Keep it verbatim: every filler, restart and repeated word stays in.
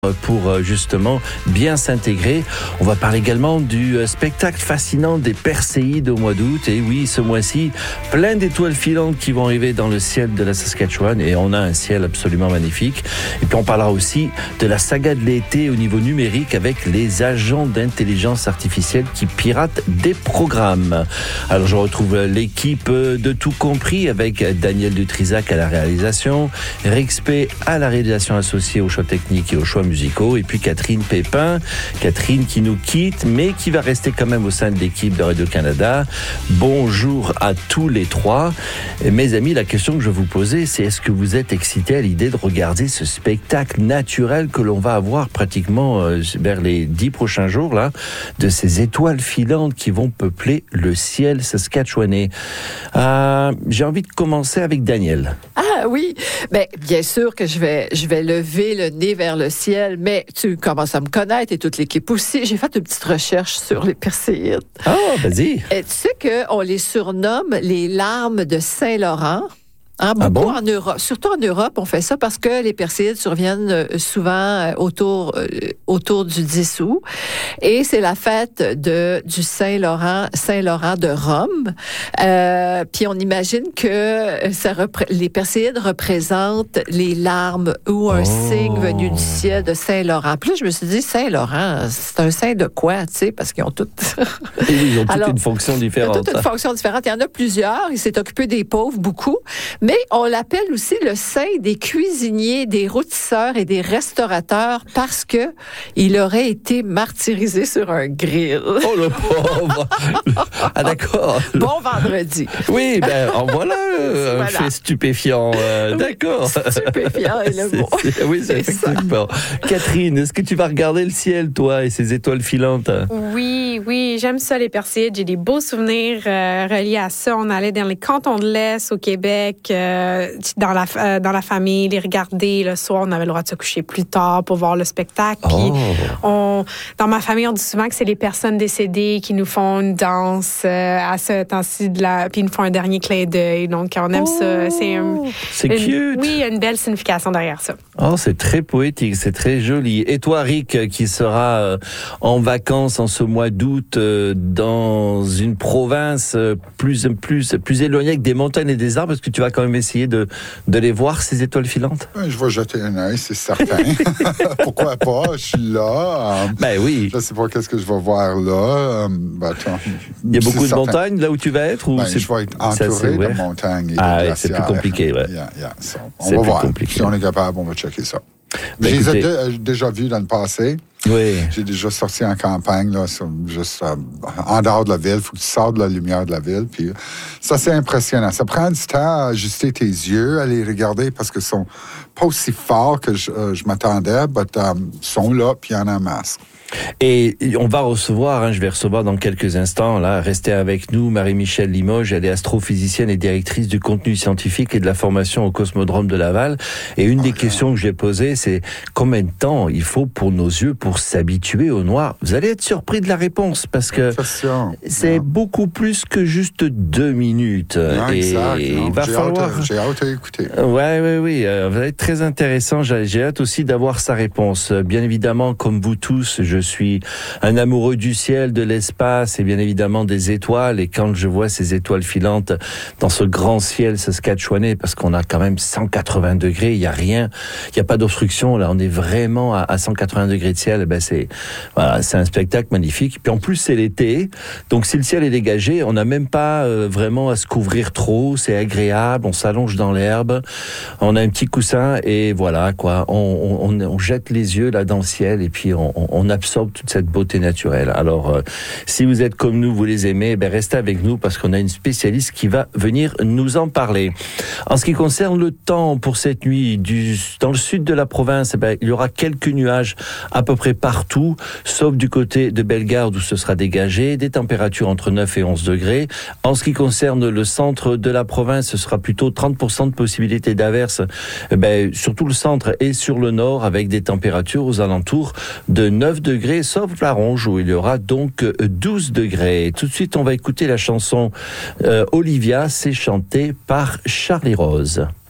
pour justement bien s'intégrer. On va parler également du spectacle fascinant des Perséides au mois d'août. Et oui, ce mois-ci, plein d'étoiles filantes qui vont arriver dans le ciel de la Saskatchewan et on a un ciel absolument magnifique. Et puis on parlera aussi de la saga de l'été au niveau numérique avec les agents d'intelligence artificielle qui piratent des programmes. Alors je retrouve l'équipe de Tout Compris avec Daniel Dutrisac à la réalisation, Rixpé à la réalisation associée aux choix techniques et aux choix musicaux, et puis Catherine Pépin, Catherine qui nous quitte, mais qui va rester quand même au sein de l'équipe de Radio-Canada. Bonjour à tous les trois. Et mes amis, la question que je vais vous poser, c'est est-ce que vous êtes excités à l'idée de regarder ce spectacle naturel que l'on va avoir pratiquement euh, vers les dix prochains jours, là, de ces étoiles filantes qui vont peupler le ciel saskatchewanais. Euh, j'ai envie de commencer avec Daniel. Ah oui, ben, bien sûr que je vais, je vais lever le nez vers le ciel, mais tu commences à me connaître et toute l'équipe aussi. J'ai fait une petite recherche sur les Perséides. Ah, oh, vas-y. Et tu sais qu'on les surnomme les larmes de Saint-Laurent. Hein, beaucoup ah bon? En Europe, surtout en Europe, on fait ça parce que les Perséides surviennent souvent autour euh, autour du dix août, et c'est la fête de du Saint-Laurent, Saint-Laurent de Rome. Euh, puis on imagine que ça repré- les Perséides représentent les larmes ou un oh. signe venu du ciel de Saint-Laurent. Puis là, je me suis dit Saint-Laurent, c'est un saint de quoi, tu sais, parce qu'ils ont toutes ils ont toutes Alors, une fonction différente. Ils ont toutes une fonction différente. Il y en a plusieurs. Il s'est occupé des pauvres beaucoup, mais Mais on l'appelle aussi le saint des cuisiniers, des rôtisseurs et des restaurateurs parce que il aurait été martyrisé sur un grill. Oh le pauvre! Ah d'accord. Bon vendredi. Oui, ben en voilà un voilà. fait stupéfiant. Euh, d'accord. Stupéfiant est le mot. C'est, c'est, oui, c'est, c'est effectivement. Ça. Catherine, est-ce que tu vas regarder le ciel, toi, et ces étoiles filantes? Oui, oui, j'aime ça, les Perséides. J'ai des beaux souvenirs euh, reliés à ça. On allait dans les cantons de l'Est au Québec. Euh, dans la euh, dans la famille, les regarder le soir, on avait le droit de se coucher plus tard pour voir le spectacle. Puis oh. on, dans ma famille, on dit souvent que c'est les personnes décédées qui nous font une danse euh, à ce temps-ci de la, puis ils nous font un dernier clin d'œil. Donc on aime oh. ça. C'est un, c'est une, cute. Oui, il y a une belle signification derrière ça. Oh, c'est très poétique, c'est très joli. Et toi, Rick, qui sera euh, en vacances en ce mois d'août euh, dans une province euh, plus plus plus éloignée avec des montagnes et des arbres, est-ce que tu vas quand même essayer de, de les voir, ces étoiles filantes? Je vais jeter un œil, c'est certain. Pourquoi pas? Je suis là. Ben oui. Je ne sais pas qu'est-ce que je vais voir là. Ben, attends, il y a beaucoup de certain. montagnes là où tu vas être? Ou ben, c'est, je vais être entouré de montagnes et ah, de ouais, glacières. c'est plus compliqué, ouais. Yeah, yeah. So, on c'est va plus voir. Compliqué. Si on est capable, on va checker ça. Ben, je écoutez... les ai de, déjà vus dans le passé. Oui. J'ai déjà sorti en campagne, là, juste euh, en dehors de la ville. Il faut que tu sortes de la lumière de la ville. Puis ça, c'est impressionnant. Ça prend du temps à ajuster tes yeux, à les regarder parce qu'ils sont pas aussi forts que je, euh, je m'attendais, mais euh, ils sont là, puis il y en a en masse. Et on va recevoir, hein, je vais recevoir dans quelques instants, là, restez avec nous, Marie-Michèle Limoges, elle est astrophysicienne et directrice du contenu scientifique et de la formation au Cosmodrome de Laval. Et une des okay. questions que j'ai posées, c'est combien de temps il faut pour nos yeux pour s'habituer au noir? Vous allez être surpris de la réponse, parce que c'est non. beaucoup plus que juste deux minutes. Non, et exact, non. il va j'ai falloir... Hâte, j'ai hâte à écouter. Ouais, ouais, oui, euh, ça va être très intéressant. J'ai, j'ai hâte aussi d'avoir sa réponse. Bien évidemment, comme vous tous, je Je suis un amoureux du ciel, de l'espace et bien évidemment des étoiles. Et quand je vois ces étoiles filantes dans ce grand ciel saskatchewanais, parce qu'on a quand même cent quatre-vingts degrés, il n'y a rien, il n'y a pas d'obstruction. Là, on est vraiment à, à cent quatre-vingts degrés de ciel. Ben c'est, voilà, c'est un spectacle magnifique. Puis en plus, c'est l'été. Donc si le ciel est dégagé, on n'a même pas euh, vraiment à se couvrir trop. C'est agréable. On s'allonge dans l'herbe. On a un petit coussin et voilà, quoi. On, on, on jette les yeux là dans le ciel et puis on, on, on absorbe toute cette beauté naturelle. Alors, euh, si vous êtes comme nous, vous les aimez, ben restez avec nous parce qu'on a une spécialiste qui va venir nous en parler. En ce qui concerne le temps pour cette nuit, du, dans le sud de la province, ben, il y aura quelques nuages à peu près partout, sauf du côté de Bellegarde où ce sera dégagé, des températures entre neuf et onze degrés. En ce qui concerne le centre de la province, ce sera plutôt trente pour cent de possibilité d'averse, ben, surtout le centre et sur le nord, avec des températures aux alentours de neuf degrés, sauf la Ronge où il y aura donc douze degrés. Tout de suite, on va écouter la chanson euh, Olivia, c'est chanté par Charlie Rose.